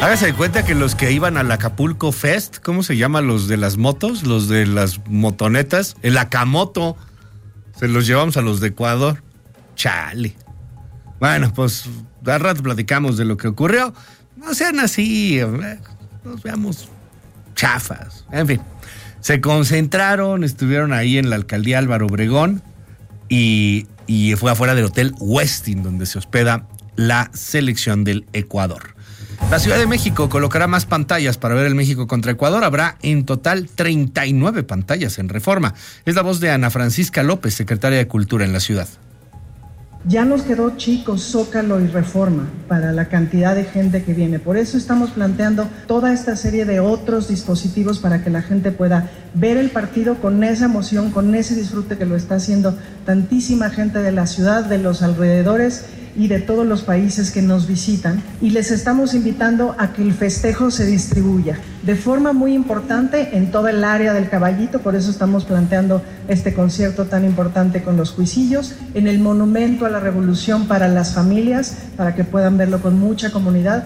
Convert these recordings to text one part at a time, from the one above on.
Hágase de cuenta que los que iban al Acapulco Fest, ¿cómo se llama? Los de las motos, los de las motonetas, el Acamoto, se los llevamos a los de Ecuador. Chale. Bueno, pues al rato platicamos de lo que ocurrió. No sean así, nos veamos chafas. En fin, se concentraron, estuvieron ahí en la alcaldía Álvaro Obregón y fue afuera del Hotel Westin, donde se hospeda la selección del Ecuador. La Ciudad de México colocará más pantallas para ver el México contra Ecuador. Habrá en total 39 pantallas en Reforma. Es la voz de Ana Francisca López, secretaria de Cultura en la ciudad. Ya nos quedó chico Zócalo y Reforma para la cantidad de gente que viene. Por eso estamos planteando toda esta serie de otros dispositivos para que la gente pueda ver el partido con esa emoción, con ese disfrute que lo está haciendo tantísima gente de la ciudad, de los alrededores y de todos los países que nos visitan. Y les estamos invitando a que el festejo se distribuya de forma muy importante en toda el área del Caballito. Por eso estamos planteando este concierto tan importante con los Cuisillos, en el Monumento a la Revolución para las familias, para que puedan verlo con mucha comunidad.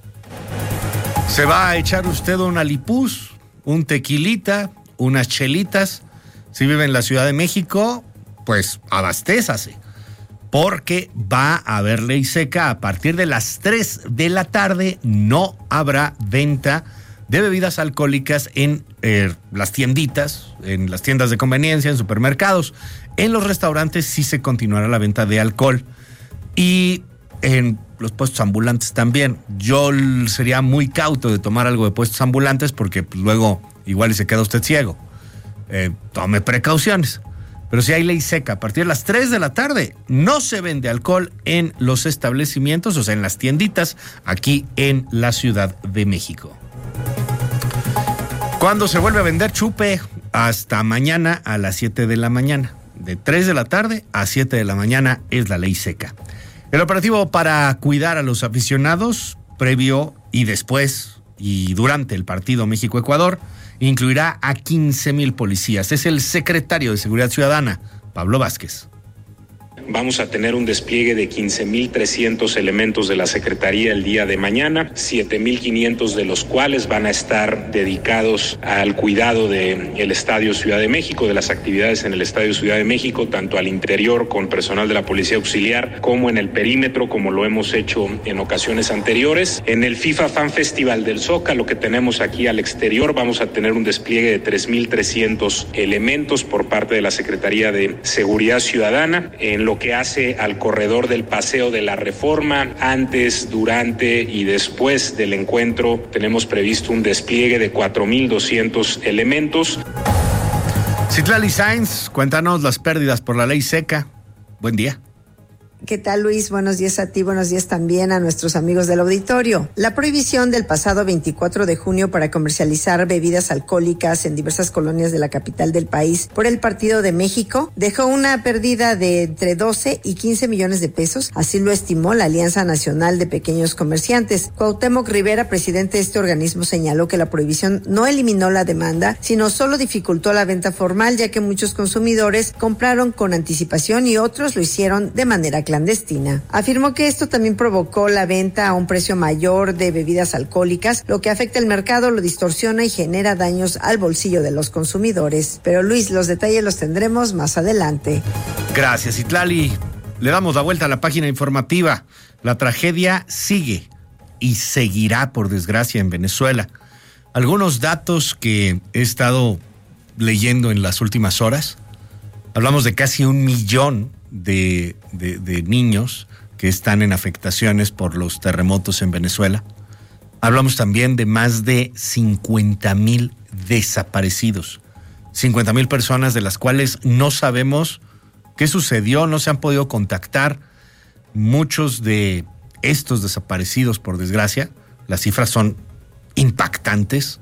¿Se va a echar usted un alipuz, un tequilita, unas chelitas? Si vive en la Ciudad de México, pues abastézase, porque va a haber ley seca. A partir de las 3 de la tarde no habrá venta de bebidas alcohólicas en las tienditas, en las tiendas de conveniencia, en supermercados. En los restaurantes sí se continuará la venta de alcohol y en los puestos ambulantes también. Yo sería muy cauto de tomar algo de puestos ambulantes porque pues, luego igual y se queda usted ciego. Tome precauciones. Pero si hay ley seca, a partir de las 3 de la tarde no se vende alcohol en los establecimientos, o sea, en las tienditas aquí en la Ciudad de México. ¿Cuándo se vuelve a vender chupe? Hasta mañana a las 7 de la mañana. De 3 de la tarde a 7 de la mañana es la ley seca. El operativo para cuidar a los aficionados, previo y después y durante el partido México-Ecuador, incluirá a 15,000 policías. Es el secretario de Seguridad Ciudadana, Pablo Vázquez. Vamos a tener un despliegue de 15,300 elementos de la Secretaría el día de mañana, 7,500 de los cuales van a estar dedicados al cuidado del Estadio Ciudad de México, de las actividades en el Estadio Ciudad de México, tanto al interior con personal de la Policía Auxiliar como en el perímetro, como lo hemos hecho en ocasiones anteriores. En el FIFA Fan Festival del Zócalo que tenemos aquí al exterior, vamos a tener un despliegue de 3,300 elementos por parte de la Secretaría de Seguridad Ciudadana. En lo que hace al corredor del Paseo de la Reforma, antes, durante y después del encuentro, tenemos previsto un despliegue de 4,200 elementos. Citlali Sáenz, cuéntanos las pérdidas por la ley seca. Buen día. ¿Qué tal, Luis? Buenos días a ti, buenos días también a nuestros amigos del auditorio. La prohibición del pasado 24 de junio para comercializar bebidas alcohólicas en diversas colonias de la capital del país por el Partido de México dejó una pérdida de entre 12 y 15 millones de pesos, así lo estimó la Alianza Nacional de Pequeños Comerciantes. Cuauhtémoc Rivera, presidente de este organismo, señaló que la prohibición no eliminó la demanda, sino solo dificultó la venta formal, ya que muchos consumidores compraron con anticipación y otros lo hicieron de manera clandestina. Afirmó que esto también provocó la venta a un precio mayor de bebidas alcohólicas, lo que afecta el mercado, lo distorsiona y genera daños al bolsillo de los consumidores. Pero Luis, los detalles los tendremos más adelante. Gracias, Citlali. Le damos la vuelta a la página informativa. La tragedia sigue y seguirá, por desgracia, en Venezuela. Algunos datos que he estado leyendo en las últimas horas. Hablamos de casi 1 millón de niños que están en afectaciones por los terremotos en Venezuela. Hablamos también de más de 50,000 desaparecidos. 50,000 personas de las cuales no sabemos qué sucedió, no se han podido contactar. Muchos de estos desaparecidos, por desgracia, las cifras son impactantes.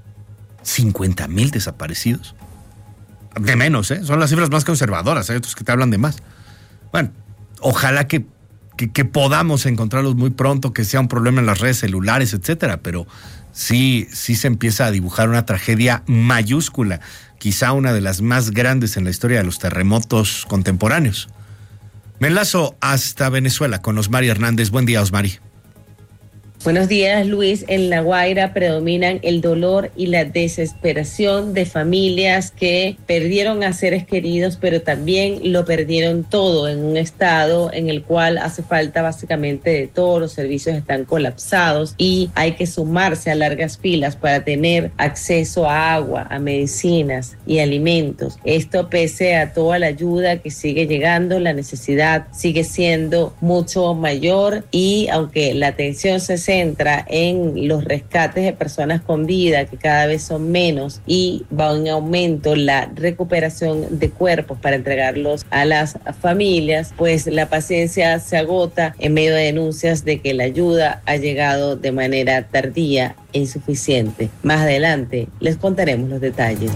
50,000 desaparecidos. De menos, son las cifras más conservadoras, hay otros que te hablan de más. Bueno, ojalá que podamos encontrarlos muy pronto, que sea un problema en las redes celulares, etcétera, pero sí se empieza a dibujar una tragedia mayúscula, quizá una de las más grandes en la historia de los terremotos contemporáneos. Me enlazo hasta Venezuela con Osmari Hernández. Buen día, Osmari. Buenos días, Luis. En La Guaira predominan el dolor y la desesperación de familias que perdieron a seres queridos, pero también lo perdieron todo en un estado en el cual hace falta básicamente de todo. Los servicios están colapsados y hay que sumarse a largas filas para tener acceso a agua, a medicinas y alimentos. Esto pese a toda la ayuda que sigue llegando, la necesidad sigue siendo mucho mayor y aunque la atención se centra en los rescates de personas con vida, que cada vez son menos, y va en aumento la recuperación de cuerpos para entregarlos a las familias, pues la paciencia se agota en medio de denuncias de que la ayuda ha llegado de manera tardía e insuficiente. Más adelante les contaremos los detalles.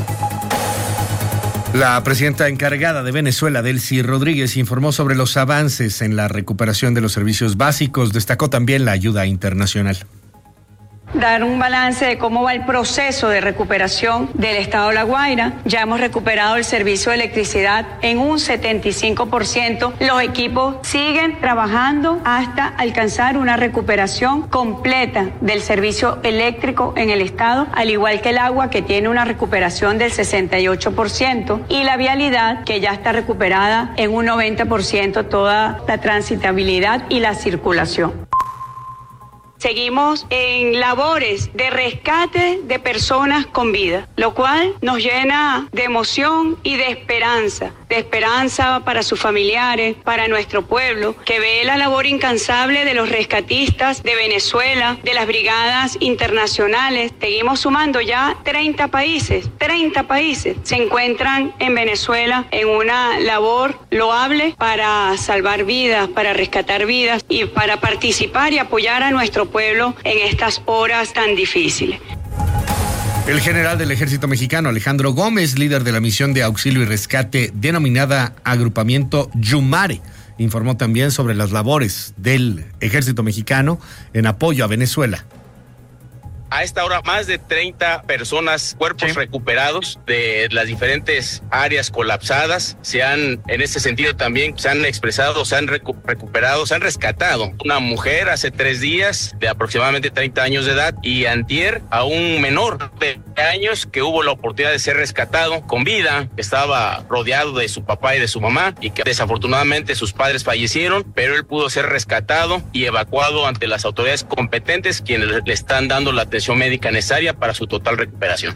La presidenta encargada de Venezuela, Delcy Rodríguez, informó sobre los avances en la recuperación de los servicios básicos. Destacó también la ayuda internacional. Dar un balance de cómo va el proceso de recuperación del estado de La Guaira. Ya hemos recuperado el servicio de electricidad en un 75%. Los equipos siguen trabajando hasta alcanzar una recuperación completa del servicio eléctrico en el estado, al igual que el agua, que tiene una recuperación del 68%, y la vialidad, que ya está recuperada en un 90%, toda la transitabilidad y la circulación. Seguimos en labores de rescate de personas con vida, lo cual nos llena de emoción y de esperanza para sus familiares, para nuestro pueblo, que ve la labor incansable de los rescatistas de Venezuela, de las brigadas internacionales. Seguimos sumando ya 30 países se encuentran en Venezuela en una labor loable para salvar vidas, para rescatar vidas y para participar y apoyar a nuestro pueblo en estas horas tan difíciles. El general del Ejército Mexicano, Alejandro Gómez, líder de la misión de auxilio y rescate denominada Agrupamiento Yumare, informó también sobre las labores del Ejército Mexicano en apoyo a Venezuela. A esta hora, más de 30 personas, cuerpos recuperados de las diferentes áreas colapsadas. En este sentido también se han expresado, se han recuperado, se han rescatado. Una mujer hace 3 días de aproximadamente 30 años de edad y antier a un menor de años que hubo la oportunidad de ser rescatado con vida. Estaba rodeado de su papá y de su mamá y que desafortunadamente sus padres fallecieron, pero él pudo ser rescatado y evacuado ante las autoridades competentes, quienes le están dando la atención médica necesaria para su total recuperación.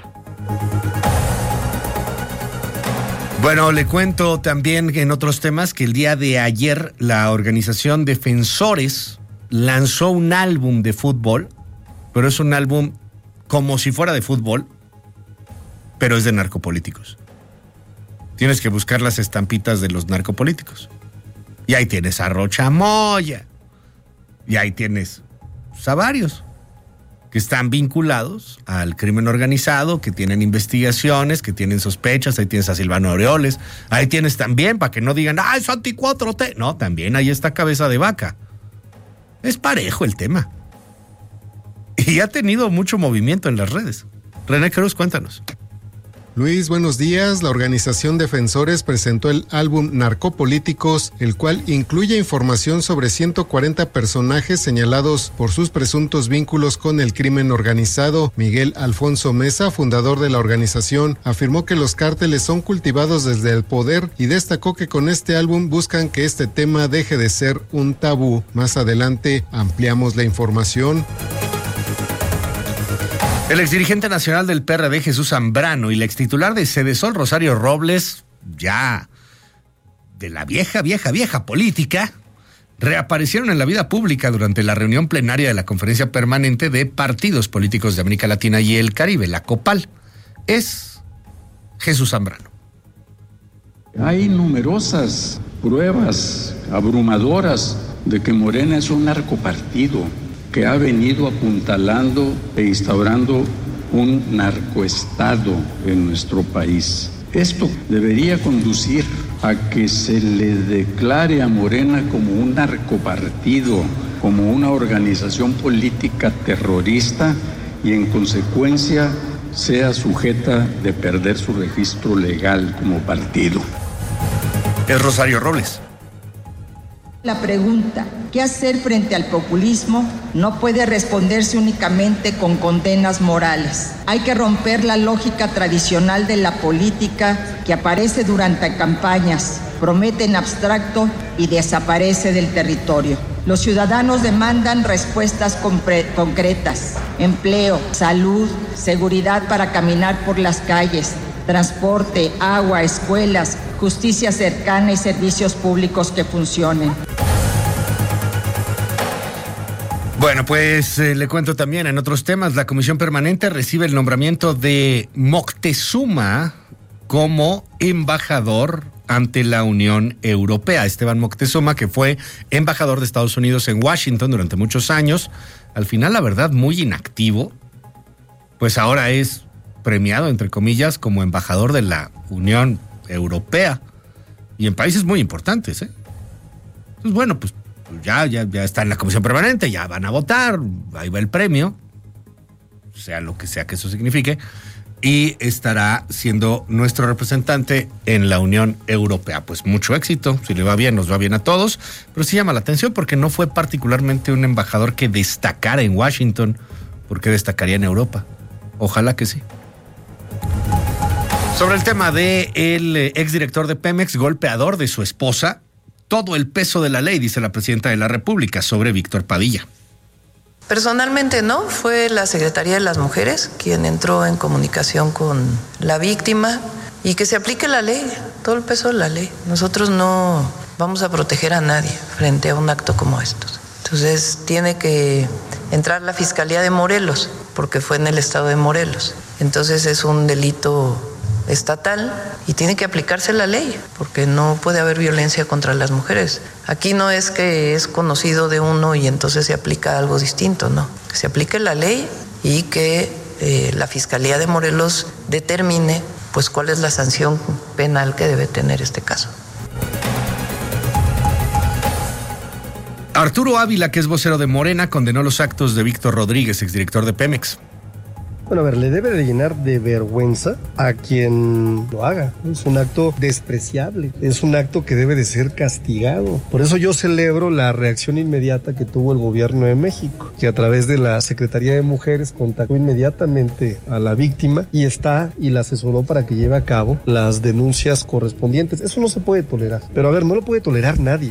Bueno, le cuento también en otros temas que el día de ayer la organización Defensores lanzó un álbum de fútbol, pero es un álbum como si fuera de fútbol, pero es de narcopolíticos. Tienes que buscar las estampitas de los narcopolíticos. Y ahí tienes a Rocha Moya, y ahí tienes a varios que están vinculados al crimen organizado, que tienen investigaciones, que tienen sospechas. Ahí tienes a Silvano Aureoles, ahí tienes también, para que no digan, es anti-4T. No, también ahí está Cabeza de Vaca. Es parejo el tema. Y ha tenido mucho movimiento en las redes. René Cruz, cuéntanos. Luis, buenos días. La organización Defensores presentó el álbum Narcopolíticos, el cual incluye información sobre 140 personajes señalados por sus presuntos vínculos con el crimen organizado. Miguel Alfonso Mesa, fundador de la organización, afirmó que los cárteles son cultivados desde el poder y destacó que con este álbum buscan que este tema deje de ser un tabú. Más adelante ampliamos la información. El exdirigente nacional del PRD, Jesús Zambrano, y la extitular de Sedesol, Rosario Robles, ya de la vieja política, reaparecieron en la vida pública durante la reunión plenaria de la Conferencia Permanente de Partidos Políticos de América Latina y el Caribe, la COPAL. Es Jesús Zambrano. Hay numerosas pruebas abrumadoras de que Morena es un narcopartido que ha venido apuntalando e instaurando un narcoestado en nuestro país. Esto debería conducir a que se le declare a Morena como un narcopartido, como una organización política terrorista y en consecuencia sea sujeta de perder su registro legal como partido. Es Rosario Robles. La pregunta, ¿qué hacer frente al populismo? No puede responderse únicamente con condenas morales. Hay que romper la lógica tradicional de la política que aparece durante campañas, promete en abstracto y desaparece del territorio. Los ciudadanos demandan respuestas concretas: empleo, salud, seguridad para caminar por las calles, transporte, agua, escuelas, justicia cercana y servicios públicos que funcionen. Bueno, pues le cuento también en otros temas. La Comisión Permanente recibe el nombramiento de Moctezuma como embajador ante la Unión Europea. Esteban Moctezuma, que fue embajador de Estados Unidos en Washington durante muchos años, al final, la verdad, muy inactivo, pues ahora es premiado, entre comillas, como embajador de la Unión Europea y en países muy importantes, ¿eh? Pues bueno, pues ya está en la Comisión Permanente, ya van a votar, ahí va el premio, sea lo que sea que eso signifique, y estará siendo nuestro representante en la Unión Europea. Pues mucho éxito, si le va bien, nos va bien a todos, pero sí llama la atención porque no fue particularmente un embajador que destacara en Washington, porque destacaría en Europa. Ojalá que sí. Sobre el tema de el exdirector de Pemex, golpeador de su esposa, todo el peso de la ley, dice la presidenta de la República sobre Víctor Padilla. Personalmente no, fue la Secretaría de las Mujeres quien entró en comunicación con la víctima y que se aplique la ley, todo el peso de la ley. Nosotros no vamos a proteger a nadie frente a un acto como estos. Entonces tiene que entrar la Fiscalía de Morelos, porque fue en el estado de Morelos. Entonces es un delito estatal y tiene que aplicarse la ley, porque no puede haber violencia contra las mujeres. Aquí no es que es conocido de uno y entonces se aplica algo distinto, no. Que se aplique la ley y que la Fiscalía de Morelos determine pues cuál es la sanción penal que debe tener este caso. Arturo Ávila, que es vocero de Morena, condenó los actos de Víctor Rodríguez, exdirector de Pemex. Bueno, a ver, le debe de llenar de vergüenza a quien lo haga. Es un acto despreciable, es un acto que debe de ser castigado. Por eso yo celebro la reacción inmediata que tuvo el gobierno de México, que a través de la Secretaría de Mujeres contactó inmediatamente a la víctima y la asesoró para que lleve a cabo las denuncias correspondientes. Eso no se puede tolerar. Pero a ver, no lo puede tolerar nadie.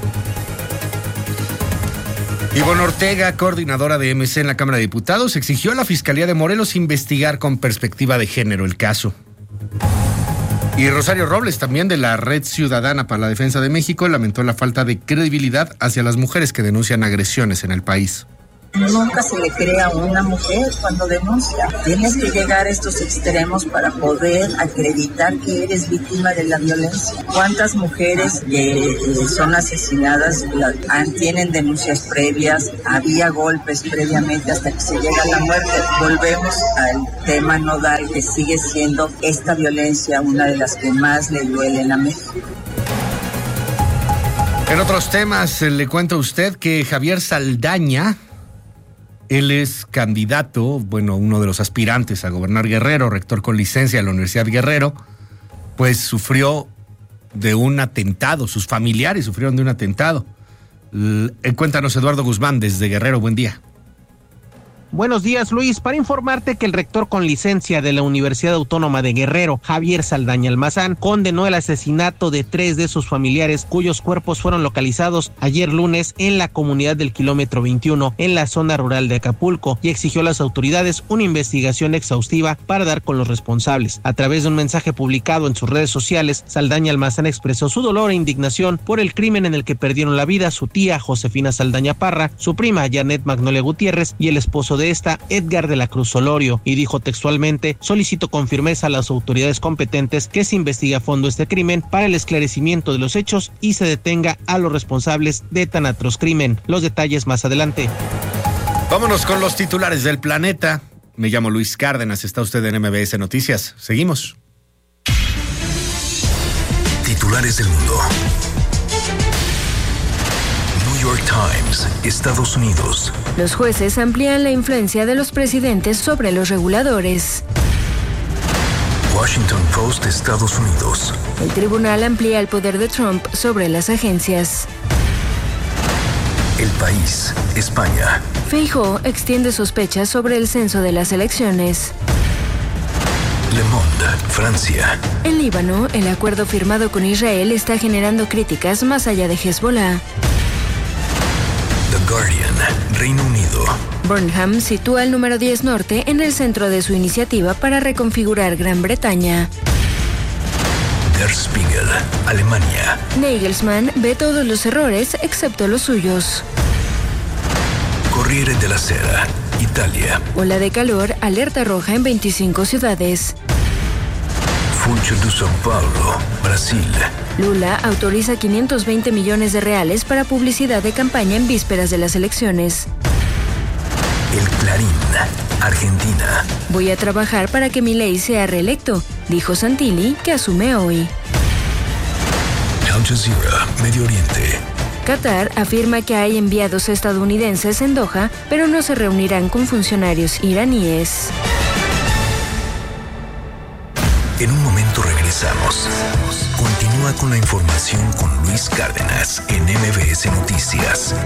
Ivonne Ortega, coordinadora de MC en la Cámara de Diputados, exigió a la Fiscalía de Morelos investigar con perspectiva de género el caso. Y Rosario Robles, también de la Red Ciudadana para la Defensa de México, lamentó la falta de credibilidad hacia las mujeres que denuncian agresiones en el país. Nunca se le crea a una mujer cuando denuncia. Tienes que llegar a estos extremos para poder acreditar que eres víctima de la violencia. ¿Cuántas mujeres que son asesinadas tienen denuncias previas? Había golpes previamente hasta que se llega a la muerte. Volvemos al tema nodal, que sigue siendo esta violencia una de las que más le duelen a México. En otros temas, le cuento a usted que Javier Saldaña, él es candidato, uno de los aspirantes a gobernar Guerrero, rector con licencia de la Universidad Guerrero, pues sufrió de un atentado, sus familiares sufrieron de un atentado. Cuéntanos, Eduardo Guzmán, desde Guerrero, buen día. Buenos días, Luis. Para informarte que el rector con licencia de la Universidad Autónoma de Guerrero, Javier Saldaña Almazán, condenó el asesinato de 3 de sus familiares, cuyos cuerpos fueron localizados ayer lunes en la comunidad del kilómetro 21, en la zona rural de Acapulco, y exigió a las autoridades una investigación exhaustiva para dar con los responsables. A través de un mensaje publicado en sus redes sociales, Saldaña Almazán expresó su dolor e indignación por el crimen en el que perdieron la vida su tía Josefina Saldaña Parra, su prima Janet Magnolia Gutiérrez y el esposo de esta, Edgar de la Cruz Solorio, y dijo textualmente: solicito con firmeza a las autoridades competentes que se investigue a fondo este crimen para el esclarecimiento de los hechos y se detenga a los responsables de tan atroz crimen. Los detalles más adelante. Vámonos con los titulares del planeta. Me llamo Luis Cárdenas, está usted en MBS Noticias. Seguimos. Titulares del mundo. New York Times, Estados Unidos. Los jueces amplían la influencia de los presidentes sobre los reguladores. Washington Post, Estados Unidos. El tribunal amplía el poder de Trump sobre las agencias. El País, España. Feijóo extiende sospechas sobre el censo de las elecciones. Le Monde, Francia. En Líbano, el acuerdo firmado con Israel está generando críticas más allá de Hezbollah. The Guardian, Reino Unido. Burnham sitúa el número 10 norte en el centro de su iniciativa para reconfigurar Gran Bretaña. Der Spiegel, Alemania. Nagelsmann ve todos los errores excepto los suyos. Corriere della Sera, Italia. Ola de calor, alerta roja en 25 ciudades. Funcho de São Paulo, Brasil. Lula autoriza 520 millones de reales para publicidad de campaña en vísperas de las elecciones. El Clarín, Argentina. Voy a trabajar para que Milei sea reelecto, dijo Santilli, que asume hoy. Al Jazeera, Medio Oriente. Qatar afirma que hay enviados estadounidenses en Doha, pero no se reunirán con funcionarios iraníes. En un momento regresamos. Continúa con la información con Luis Cárdenas en MBS Noticias.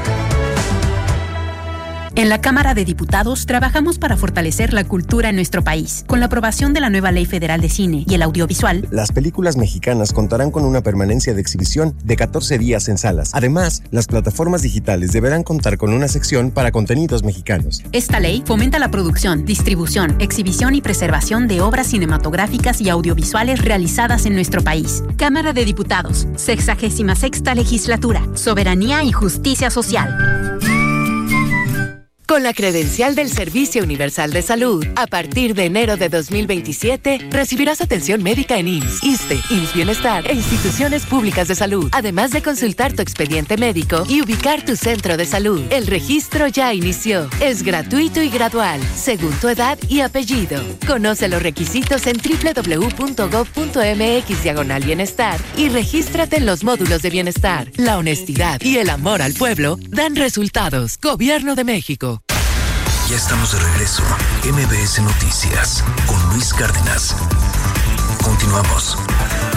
En la Cámara de Diputados trabajamos para fortalecer la cultura en nuestro país. Con la aprobación de la nueva Ley Federal de Cine y el Audiovisual, las películas mexicanas contarán con una permanencia de exhibición de 14 días en salas. Además, las plataformas digitales deberán contar con una sección para contenidos mexicanos. Esta ley fomenta la producción, distribución, exhibición y preservación de obras cinematográficas y audiovisuales realizadas en nuestro país. Cámara de Diputados, 66ª Legislatura, Soberanía y Justicia Social. Con la credencial del Servicio Universal de Salud, a partir de enero de 2027, recibirás atención médica en IMSS, ISSSTE, IMSS Bienestar e instituciones públicas de salud, además de consultar tu expediente médico y ubicar tu centro de salud. El registro ya inició. Es gratuito y gradual, según tu edad y apellido. Conoce los requisitos en www.gov.mx/bienestar y regístrate en los módulos de bienestar. La honestidad y el amor al pueblo dan resultados. Gobierno de México. Ya estamos de regreso. MBS Noticias con Luis Cárdenas. Continuamos.